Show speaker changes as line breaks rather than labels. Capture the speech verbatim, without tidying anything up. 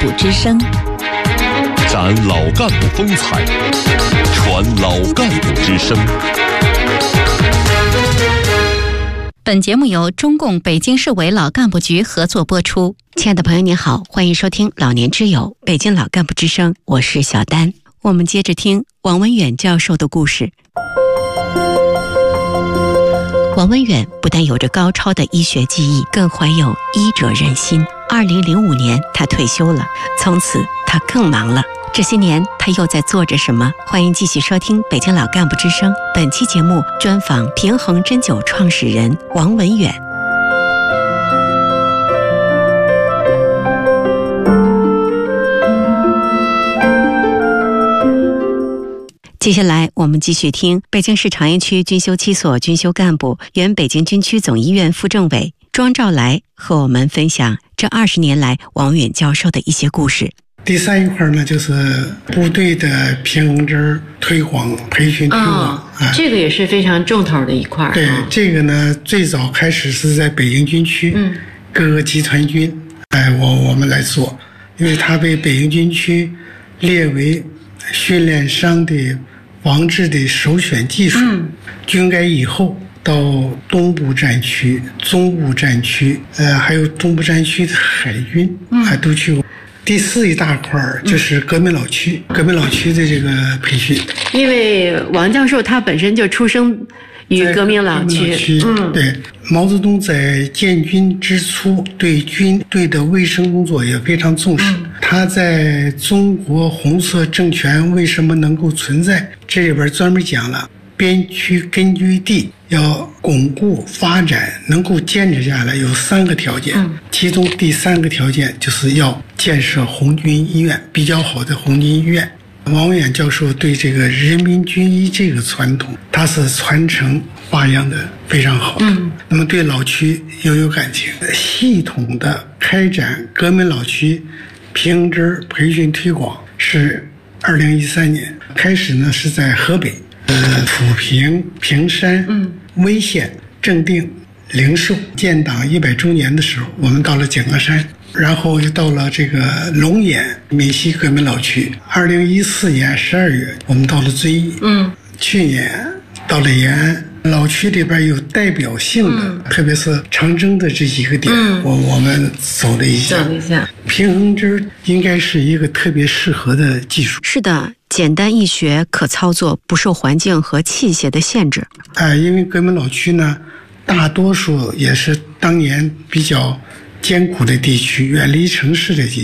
部之声，
展老干部风采，传老干部之声。
本节目由中共北京市委老干部局合作播出。亲爱的朋友您好，欢迎收听老年之友北京老干部之声，我是小丹。我们接着听王文远教授的故事。王文远不但有着高超的医学技艺，更怀有医者仁心。二零零五年他退休了，从此他更忙了。这些年他又在做着什么？欢迎继续收听北京老干部之声。本期节目专访平衡针灸创始人王文远。接下来我们继续听北京市长安区军修七所军修干部、原北京军区总医院副政委庄兆来和我们分享这二十年来王远教授的一些故事。
第三一块呢，就是部队的平衡针推广培训推广、
哦啊、这个也是非常重头的一块。
对、哦、这个呢，最早开始是在北京军区、嗯、各个集团军，哎，我我们来做，因为它被北京军区列为训练伤的防治的首选技术。嗯，军改以后，到东部战区、中部战区，呃，还有中部战区的海军，还都去过。嗯，第四一大块就是革命老区、嗯、革命老区的这个培训。
因为王教授他本身就出生于革命老区。
嗯，对，毛泽东在建军之初对军队的卫生工作也非常重视。嗯，他在中国红色政权为什么能够存在，这里边专门讲了边区根据地要巩固发展，能够坚持下来有三个条件。嗯，其中第三个条件就是要建设红军医院，比较好的红军医院。王文远教授对这个人民军医这个传统，他是传承发扬的非常好。嗯，那么对老区又有感情，系统的开展革命老区平衡针培训推广是二零一三年开始呢，是在河北。呃，抚平、平山、嗯、威县、正定、灵寿建党一百周年的时候，我们到了井冈山，然后又到了这个龙岩闽西革命老区。二零一四年十二月，我们到了遵义。嗯，去年到了延安。老区里边有代表性的、嗯、特别是长征的这几个点、嗯、我我们走了一下
走了一下
平衡针应该是一个特别适合的技术。
是的，简单易学，可操作，不受环境和器械的限制。
哎、呃，因为革命老区呢，大多数也是当年比较艰苦的地区，远离城市的地